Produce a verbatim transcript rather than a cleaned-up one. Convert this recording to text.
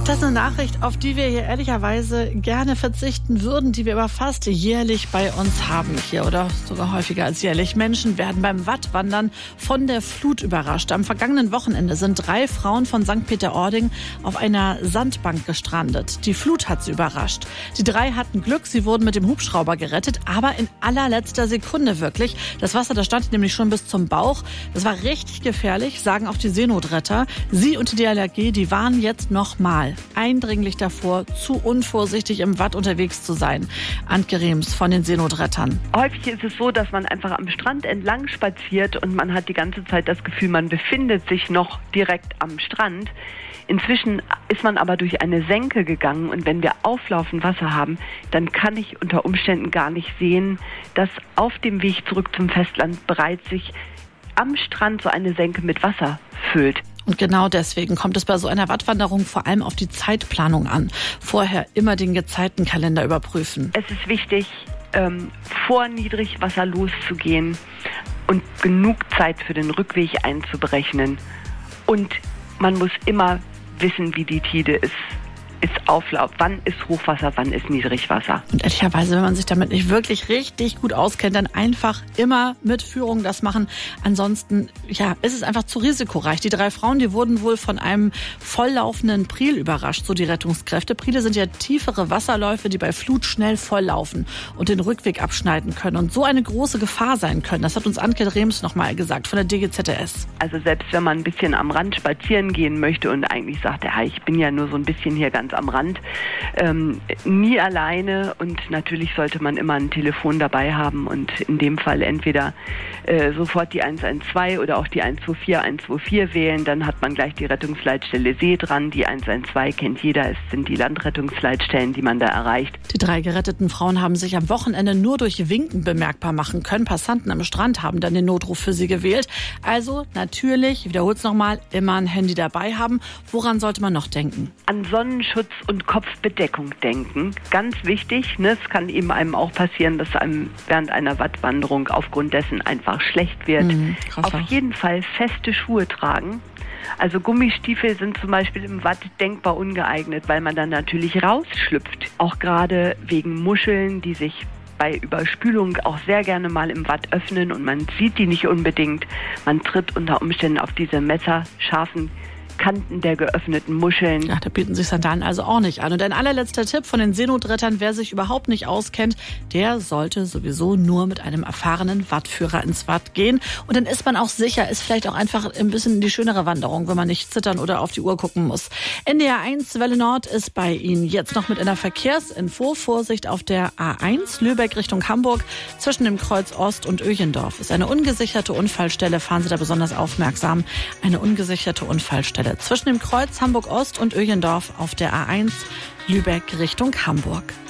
Das ist eine Nachricht, auf die wir hier ehrlicherweise gerne verzichten würden, die wir aber fast jährlich bei uns haben hier oder sogar häufiger als jährlich. Menschen werden beim Wattwandern von der Flut überrascht. Am vergangenen Wochenende sind drei Frauen von Sankt Peter-Ording auf einer Sandbank gestrandet. Die Flut hat sie überrascht. Die drei hatten Glück, sie wurden mit dem Hubschrauber gerettet, aber in allerletzter Sekunde wirklich. Das Wasser, das stand nämlich schon bis zum Bauch. Das war richtig gefährlich, sagen auch die Seenotretter. Sie und die D L R G, die waren jetzt noch mal eindringlich davor, zu unvorsichtig im Watt unterwegs zu sein. Antke Rehms von den Seenotrettern. Häufig ist es so, dass man einfach am Strand entlang spaziert und man hat die ganze Zeit das Gefühl, man befindet sich noch direkt am Strand. Inzwischen ist man aber durch eine Senke gegangen und wenn wir auflaufend Wasser haben, dann kann ich unter Umständen gar nicht sehen, dass auf dem Weg zurück zum Festland bereits sich am Strand so eine Senke mit Wasser füllt. Und genau deswegen kommt es bei so einer Wattwanderung vor allem auf die Zeitplanung an. Vorher immer den Gezeitenkalender überprüfen. Es ist wichtig, ähm, vor Niedrigwasser loszugehen und genug Zeit für den Rückweg einzuberechnen. Und man muss immer wissen, wie die Tide ist. Ist Auflauf, wann ist Hochwasser, wann ist Niedrigwasser. Und ehrlicherweise, wenn man sich damit nicht wirklich richtig gut auskennt, dann einfach immer mit Führung das machen. Ansonsten, ja, ist es einfach zu risikoreich. Die drei Frauen, die wurden wohl von einem volllaufenden Priel überrascht, so die Rettungskräfte. Priele sind ja tiefere Wasserläufe, die bei Flut schnell volllaufen und den Rückweg abschneiden können und so eine große Gefahr sein können. Das hat uns Antke Rehms noch mal gesagt von der D G Z S. Also selbst wenn man ein bisschen am Rand spazieren gehen möchte und eigentlich sagt, ja, ich bin ja nur so ein bisschen hier ganz am Rand, ähm, nie alleine und natürlich sollte man immer ein Telefon dabei haben und in dem Fall entweder äh, sofort die eins eins zwei oder auch die eins zwei vier eins zwei vier wählen, dann hat man gleich die Rettungsleitstelle See dran, die eins eins zwei kennt jeder, es sind die Landrettungsleitstellen, die man da erreicht. Die drei geretteten Frauen haben sich am Wochenende nur durch Winken bemerkbar machen können. Passanten am Strand haben dann den Notruf für sie gewählt. Also natürlich, ich wiederhole es nochmal, immer ein Handy dabei haben. Woran sollte man noch denken? An Sonnenschutz und Kopfbedeckung denken. Ganz wichtig, ne? Es kann eben einem auch passieren, dass einem während einer Wattwanderung aufgrund dessen einfach schlecht wird. Mhm, Auf jeden Fall feste Schuhe tragen. Also Gummistiefel sind zum Beispiel im Watt denkbar ungeeignet, weil man dann natürlich rausschlüpft. Auch gerade wegen Muscheln, die sich bei Überspülung auch sehr gerne mal im Watt öffnen und man sieht die nicht unbedingt. Man tritt unter Umständen auf diese messerscharfen Kanten der geöffneten Muscheln. Ja, da bieten sich Sandalen also auch nicht an. Und ein allerletzter Tipp von den Seenotrettern, wer sich überhaupt nicht auskennt, der sollte sowieso nur mit einem erfahrenen Wattführer ins Watt gehen. Und dann ist man auch sicher, ist vielleicht auch einfach ein bisschen die schönere Wanderung, wenn man nicht zittern oder auf die Uhr gucken muss. N D R eins Welle Nord ist bei Ihnen jetzt noch mit einer Verkehrsinfo. Vorsicht auf der A eins, Lübeck Richtung Hamburg. Zwischen dem Kreuz Ost und Öjendorf ist eine ungesicherte Unfallstelle. Fahren Sie da besonders aufmerksam. Eine ungesicherte Unfallstelle zwischen dem Kreuz Hamburg Ost und Öjendorf auf der A eins Lübeck Richtung Hamburg.